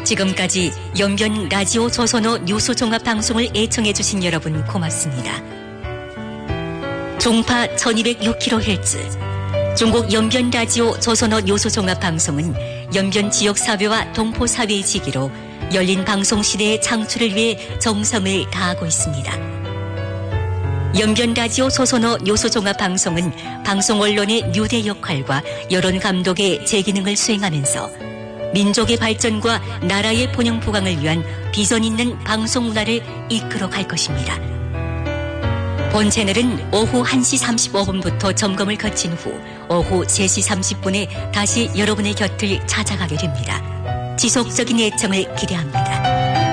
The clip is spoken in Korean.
지금까지 연변 라디오 조선어 뉴스 종합 방송을 애청해주신 여러분 고맙습니다. 종파 1206kHz 중국 연변 라디오 조선어 뉴스 종합 방송은 연변 지역 사회와 동포 사회의 지기로 열린 방송 시대의 창출을 위해 정성을 다하고 있습니다. 연변 라디오 조선어 뉴스 종합 방송은 방송 언론의 뉴대 역할과 여론 감독의 제기능을 수행하면서 민족의 발전과 나라의 번영 부강을 위한 비전 있는 방송 문화를 이끌어 갈 것입니다. 본 채널은 오후 1시 35분부터 점검을 거친 후 오후 3시 30분에 다시 여러분의 곁을 찾아가게 됩니다. 지속적인 애청을 기대합니다.